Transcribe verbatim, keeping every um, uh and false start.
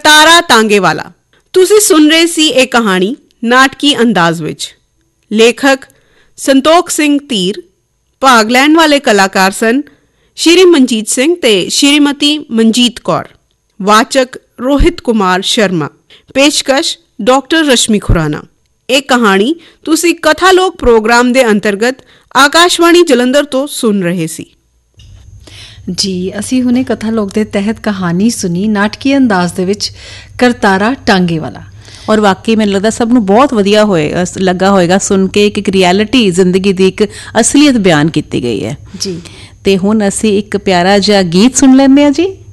ਕਰਤਾਰਾ ਟਾਂਗੇਵਾਲਾ। ਤੁਸੀਂ ਸੁਣ ਰਹੇ ਸੀ ਇਹ ਕਹਾਣੀ ਨਾਟਕੀ ਅੰਦਾਜ਼ ਵਿੱਚ। ਲੇਖਕ ਸੰਤੋਖ ਸਿੰਘ ਧੀਰ। ਭਾਗ ਲੈਣ ਵਾਲੇ ਕਲਾਕਾਰ ਸਨ ਸ਼੍ਰੀ ਮਨਜੀਤ ਸਿੰਘ ਤੇ ਸ਼੍ਰੀਮਤੀ ਮਨਜੀਤ ਕੌਰ। ਵਾਚਕ ਰੋਹਿਤ ਕੁਮਾਰ ਸ਼ਰਮਾ। ਪੇਸ਼ਕਸ਼ ਡਾਕਟਰ ਰਸ਼ਮੀ ਖੁਰਾਨਾ। ਇਹ ਕਹਾਣੀ ਤੁਸੀਂ ਕਥਾ ਲੋਕ ਪ੍ਰੋਗਰਾਮ ਦੇ ਅੰਤਰਗਤ ਆਕਾਸ਼ਵਾਣੀ ਜਲੰਧਰ ਤੋਂ ਸੁਣ ਰਹੇ ਸੀ। ਜੀ ਅਸੀਂ ਹੁਣੇ ਕਥਾ ਲੋਕ ਦੇ ਤਹਿਤ ਕਹਾਣੀ ਸੁਣੀ ਨਾਟਕੀ ਅੰਦਾਜ਼ ਦੇ ਵਿੱਚ ਕਰਤਾਰਾ ਟਾਂਗੇਵਾਲਾ। ਔਰ ਵਾਕਈ ਮੈਨੂੰ ਲੱਗਦਾ ਸਭ ਨੂੰ ਬਹੁਤ ਵਧੀਆ ਹੋਏਗਾ ਲੱਗਾ ਹੋਏਗਾ ਸੁਣ ਕੇ ਕਿ ਇੱਕ ਰਿਐਲਿਟੀ ਜ਼ਿੰਦਗੀ ਦੀ ਇੱਕ ਅਸਲੀਅਤ ਬਿਆਨ ਕੀਤੀ ਗਈ ਹੈ। ਜੀ ਤੇ ਹੁਣ ਅਸੀਂ ਇੱਕ ਪਿਆਰਾ ਜਿਹਾ ਗੀਤ ਸੁਣ ਲੈਂਦੇ ਹਾਂ ਜੀ।